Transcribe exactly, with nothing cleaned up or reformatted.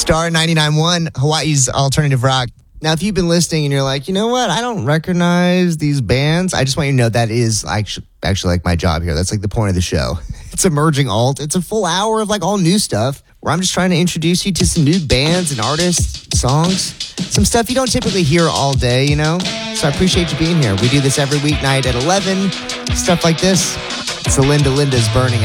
Star ninety-nine point one, Hawaii's alternative rock. Now, if you've been listening and you're like, you know what, I don't recognize these bands, I just want you to know that is actually, actually like my job here. That's like the point of the show. It's Emerging Alt. It's a full hour of like all new stuff where I'm just trying to introduce you to some new bands and artists, songs, some stuff you don't typically hear all day, you know? So I appreciate you being here. We do this every weeknight at eleven, stuff like this. It's the Linda Linda's Burning